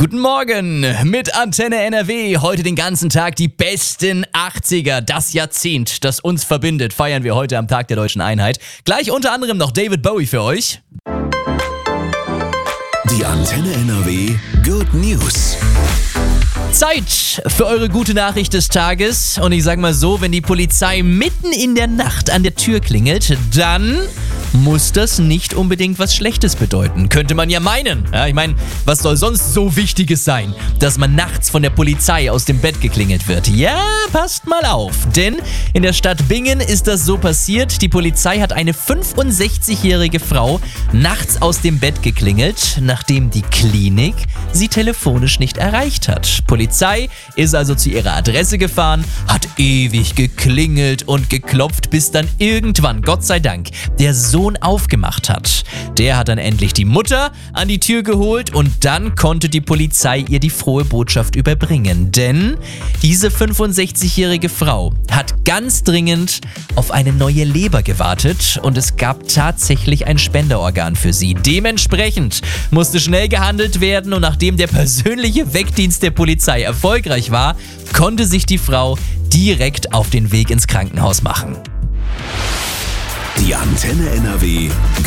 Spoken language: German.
Guten Morgen mit Antenne NRW. Heute den ganzen Tag die besten 80er. Das Jahrzehnt, das uns verbindet, feiern wir heute am Tag der Deutschen Einheit. Gleich unter anderem noch David Bowie für euch. Die Antenne NRW Good News. Zeit für eure gute Nachricht des Tages. Und ich sag mal so, wenn die Polizei mitten in der Nacht an der Tür klingelt, dann muss das nicht unbedingt was Schlechtes bedeuten. Könnte man ja meinen. Ja, ich meine, was soll sonst so Wichtiges sein, dass man nachts von der Polizei aus dem Bett geklingelt wird? Ja, passt mal auf. Denn in der Stadt Bingen ist das so passiert. Die Polizei hat eine 65-jährige Frau nachts aus dem Bett geklingelt, nachdem die Klinik sie telefonisch nicht erreicht hat. Polizei ist also zu ihrer Adresse gefahren, hat ewig geklingelt und geklopft, bis dann irgendwann, Gott sei Dank, der Sohn aufgemacht hat. Der hat dann endlich die Mutter an die Tür geholt und dann konnte die Polizei ihr die frohe Botschaft überbringen. Denn diese 65-jährige Frau hat ganz dringend auf eine neue Leber gewartet und es gab tatsächlich ein Spenderorgan für sie. Dementsprechend musste schnell gehandelt werden und nachdem der persönliche Wegdienst der Polizei erfolgreich war, konnte sich die Frau direkt auf den Weg ins Krankenhaus machen. Die Antenne NRW